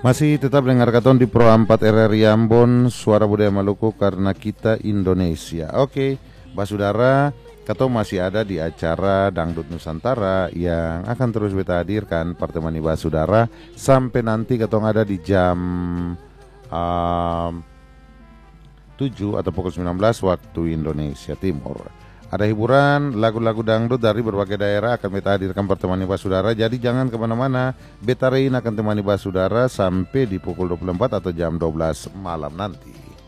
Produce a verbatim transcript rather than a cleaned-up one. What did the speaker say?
Masih tetap dengar katon di Pro empat R R I Ambon, Suara Budaya Maluku karena kita Indonesia. Oke, Basudara, katon masih ada di acara Dangdut Nusantara yang akan terus kita hadirkan pertemani Basudara sampai nanti katon ada di jam um, tujuh atau pukul sembilan belas waktu Indonesia Timur. Ada hiburan, lagu-lagu dangdut dari berbagai daerah akan beta hadirkan pertemani Basudara. Jadi jangan kemana-mana, beta Rein akan temani Basudara sampai di pukul dua puluh empat atau jam dua belas malam nanti.